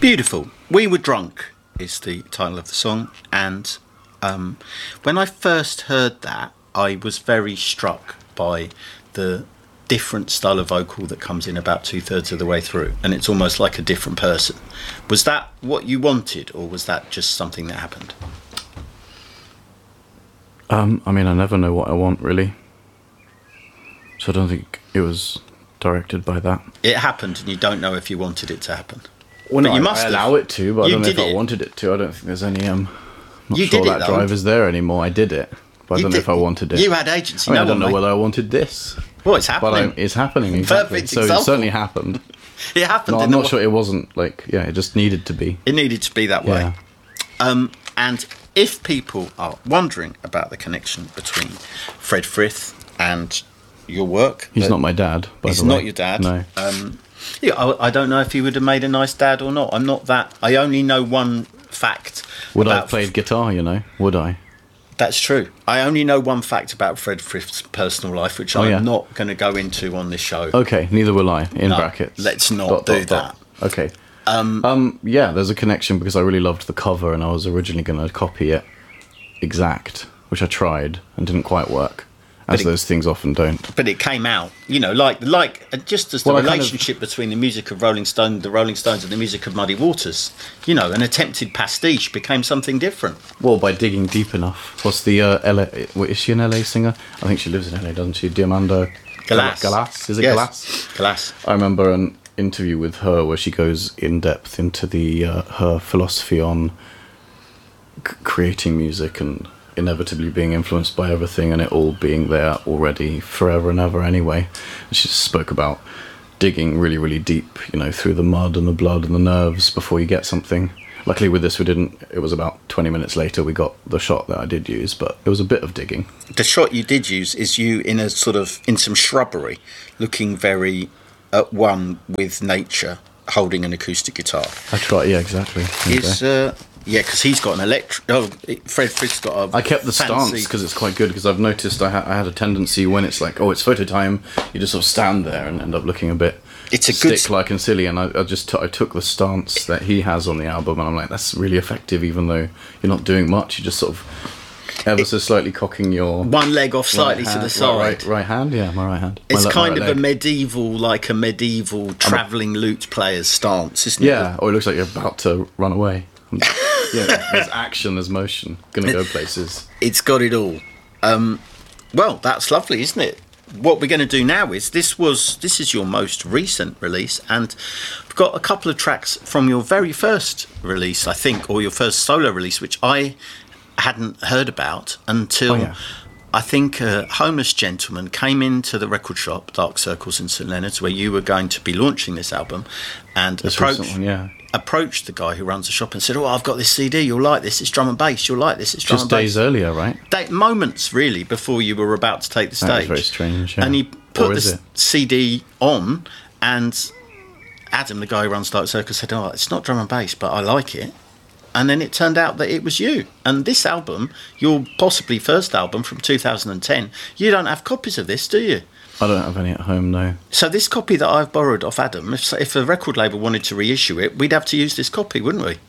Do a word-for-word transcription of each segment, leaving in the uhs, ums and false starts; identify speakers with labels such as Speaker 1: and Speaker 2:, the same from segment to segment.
Speaker 1: Beautiful. We Were Drunk is the title of the song, and um, when I first heard that, I was very struck by the different style of vocal that comes in about two-thirds of the way through, and it's almost like a different person. Was that what you wanted, or was that just something that happened?
Speaker 2: Um, I mean, I never know what I want, really. So I don't think it was directed by that.
Speaker 1: It happened, and you don't know if you wanted it to happen.
Speaker 2: Well, no,
Speaker 1: you
Speaker 2: I,
Speaker 1: must
Speaker 2: I
Speaker 1: have.
Speaker 2: allow it to, but I
Speaker 1: You
Speaker 2: don't know if
Speaker 1: did
Speaker 2: I
Speaker 1: it.
Speaker 2: wanted it to. I don't think there's any... Um, I'm not
Speaker 1: You
Speaker 2: sure
Speaker 1: did it,
Speaker 2: that
Speaker 1: though.
Speaker 2: drive is there anymore. I did it, but I
Speaker 1: You
Speaker 2: don't know
Speaker 1: did-
Speaker 2: if I wanted it.
Speaker 1: You had agency.
Speaker 2: I, mean,
Speaker 1: no
Speaker 2: I don't
Speaker 1: one,
Speaker 2: know
Speaker 1: mate.
Speaker 2: whether I wanted this.
Speaker 1: Well, it's
Speaker 2: But
Speaker 1: happening.
Speaker 2: I, it's happening, exactly.
Speaker 1: Perfect
Speaker 2: So
Speaker 1: example.
Speaker 2: it certainly happened.
Speaker 1: It happened.
Speaker 2: No,
Speaker 1: in
Speaker 2: I'm
Speaker 1: the
Speaker 2: not
Speaker 1: wa-
Speaker 2: sure it wasn't, like... Yeah, it just needed to be.
Speaker 1: It needed to be that way.
Speaker 2: Yeah.
Speaker 1: Um, and if people are wondering about the connection between Fred Frith and your work...
Speaker 2: He's
Speaker 1: that-
Speaker 2: not my dad, by
Speaker 1: He's
Speaker 2: the way.
Speaker 1: not your dad.
Speaker 2: No.
Speaker 1: Um, yeah, I, I don't know if he would have made a nice dad or not. I'm not that... I only know one fact.
Speaker 2: Would I
Speaker 1: about
Speaker 2: have played guitar, you know? Would I?
Speaker 1: That's true. I only know one fact about Fred Frith's personal life, which
Speaker 2: Oh,
Speaker 1: I'm
Speaker 2: yeah.
Speaker 1: not going to go into on this show.
Speaker 2: Okay, neither will I, in
Speaker 1: No,
Speaker 2: brackets.
Speaker 1: let's not
Speaker 2: Dot,
Speaker 1: do
Speaker 2: dot, dot. Okay.
Speaker 1: Um,
Speaker 2: Um, yeah, there's a connection because I really loved the cover and I was originally going to copy it exact, which I tried and didn't quite work, as
Speaker 1: it-
Speaker 2: those things often don't.
Speaker 1: but it came out, you know, like like uh, just as the
Speaker 2: Well, I kind of-
Speaker 1: relationship between the music of Rolling Stone, the Rolling Stones, and the music of Muddy Waters, you know, an attempted pastiche became something different.
Speaker 2: Well, by digging deep enough. What's the uh, L A... What, is she an L A singer? I think she lives in L A, doesn't she? Diamando...
Speaker 1: Galas.
Speaker 2: Galas? Is it
Speaker 1: Yes.
Speaker 2: Galas?
Speaker 1: Galas.
Speaker 2: I remember an interview with her where she goes in depth into the uh, her philosophy on c- creating music and inevitably being influenced by everything and it all being there already forever and ever anyway. And she spoke about digging really, really deep, you know, through the mud and the blood and the nerves before you get something. Luckily with this we didn't, it was about twenty minutes later we got the shot that I did use, but it was a bit of digging.
Speaker 1: The shot you did use is you in a sort of in some shrubbery, looking very at one with nature, holding an acoustic guitar.
Speaker 2: I tried, yeah, exactly. There you
Speaker 1: Is
Speaker 2: go.
Speaker 1: uh, yeah, because he's got an electric. Oh, it- Fred Frith's got a.
Speaker 2: I kept the
Speaker 1: fancy-
Speaker 2: stance because it's quite good because I've noticed I, ha- I had a tendency when it's like, oh, it's photo time, you just sort of stand there and end up looking a bit
Speaker 1: It's a good.
Speaker 2: stick-like and silly, and I, I just t- I took the stance that he has on the album and I'm like, that's really effective even though you're not doing much, you're just sort of ever so slightly cocking your
Speaker 1: One leg off slightly
Speaker 2: right
Speaker 1: to the
Speaker 2: hand-
Speaker 1: side.
Speaker 2: right, right hand, yeah, my right hand. My
Speaker 1: It's
Speaker 2: le-
Speaker 1: kind
Speaker 2: right
Speaker 1: of a
Speaker 2: leg.
Speaker 1: medieval, like a medieval travelling lute player's stance, isn't it?
Speaker 2: Yeah, or it looks like you're about to run away. Yeah, there's action, there's motion, gonna go places.
Speaker 1: It's got it all. Um, well, that's lovely, isn't it? What we're going to do now is this was this is your most recent release, and we've got a couple of tracks from your very first release, I think, or your first solo release, which I hadn't heard about until
Speaker 2: Oh, yeah.
Speaker 1: I think a homeless gentleman came into the record shop, Dark Circles in St Leonard's, where you were going to be launching this album, and
Speaker 2: This
Speaker 1: approached
Speaker 2: recent one, yeah.
Speaker 1: approached the guy who runs the shop and said, "Oh, I've got this C D. You'll like this. It's drum and bass. You'll like this. It's drum
Speaker 2: Just
Speaker 1: and bass."
Speaker 2: days earlier, right?
Speaker 1: Day, moments really before you were about to take the stage.
Speaker 2: That was very strange, yeah.
Speaker 1: And he put
Speaker 2: Or
Speaker 1: the
Speaker 2: is
Speaker 1: s-
Speaker 2: it?
Speaker 1: C D on, and Adam, the guy who runs Dark Circle, said, "Oh, it's not drum and bass, but I like it." And then it turned out that it was you. And this album, your possibly first album from two thousand ten, you don't have copies of this, do you?
Speaker 2: I don't have any at home, no.
Speaker 1: So this copy that I've borrowed off Adam, if, if a record label wanted to reissue it, we'd have to use this copy, wouldn't we?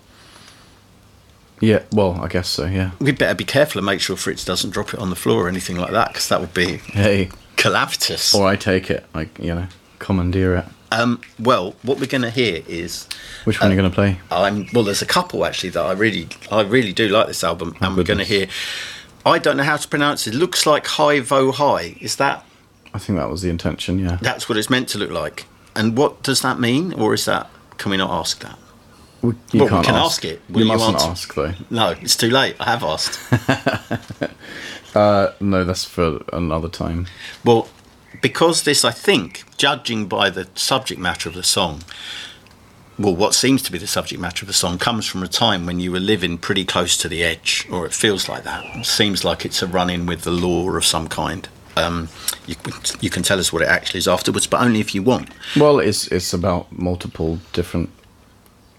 Speaker 2: Yeah, well, I guess so, yeah.
Speaker 1: We'd better be careful and make sure Fritz doesn't drop it on the floor or anything like that, because that would be
Speaker 2: Hey,
Speaker 1: calamitous.
Speaker 2: or I take it, like, you know, commandeer it.
Speaker 1: Um, well, what we're going to hear is
Speaker 2: Which one are you going to play?
Speaker 1: I'm well. There's a couple actually that I really, I really do like this album, and we're going to hear. I don't know how to pronounce it. It looks like Hi Vo Hi. Is that?
Speaker 2: I think that was the intention, yeah.
Speaker 1: That's what it's meant to look like. And what does that mean, or is that? Can we not ask that?
Speaker 2: We, you
Speaker 1: Well, we
Speaker 2: can't
Speaker 1: can
Speaker 2: ask.
Speaker 1: ask it. Will
Speaker 2: You
Speaker 1: you
Speaker 2: mustn't
Speaker 1: answer?
Speaker 2: ask, though.
Speaker 1: No, it's too late. I have asked.
Speaker 2: Uh, no, that's for another time.
Speaker 1: Well, because this, I think, judging by the subject matter of the song, well, what seems to be the subject matter of the song comes from a time when you were living pretty close to the edge, or it feels like that. It seems like it's a run-in with the law of some kind. Um, you, you can tell us what it actually is afterwards, but only if you want.
Speaker 2: Well, it's it's about multiple different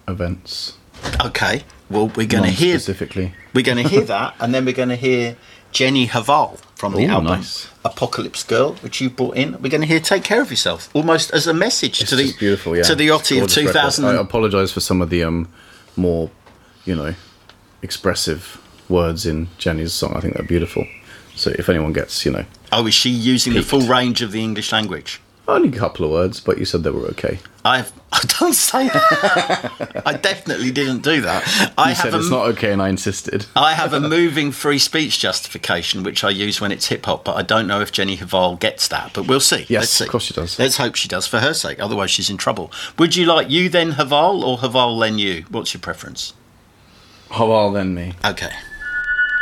Speaker 2: events.
Speaker 1: Okay. Well, we're going to hear
Speaker 2: specifically.
Speaker 1: we're going to hear that, and then we're going to hear Jenny Haval from the
Speaker 2: Ooh,
Speaker 1: album
Speaker 2: nice.
Speaker 1: Apocalypse Girl, which you brought in. We're going to hear Take Care of Yourself, almost as a message
Speaker 2: It's
Speaker 1: to the
Speaker 2: just beautiful, yeah.
Speaker 1: to the
Speaker 2: It's
Speaker 1: Otti of
Speaker 2: gorgeous
Speaker 1: two
Speaker 2: record.
Speaker 1: thousand.
Speaker 2: I apologise for some of the um, more, you know, expressive words in Jenny's song. I think they're beautiful. So if anyone gets, you know,
Speaker 1: Oh, is she using
Speaker 2: Peaked.
Speaker 1: the full range of the English language?
Speaker 2: only a couple of words, but you said they were okay.
Speaker 1: I've. I don't say that. I definitely didn't do that. I
Speaker 2: You said
Speaker 1: have
Speaker 2: it's
Speaker 1: a,
Speaker 2: not okay, and I insisted.
Speaker 1: I have a moving free speech justification, which I use when it's hip hop, but I don't know if Jenny Haval gets that. But we'll see.
Speaker 2: Yes,
Speaker 1: Let's see.
Speaker 2: of course she does.
Speaker 1: Let's hope she does for her sake. Otherwise, she's in trouble. Would you like you then Haval or Haval then you? What's your preference?
Speaker 2: Haval then me.
Speaker 1: Okay.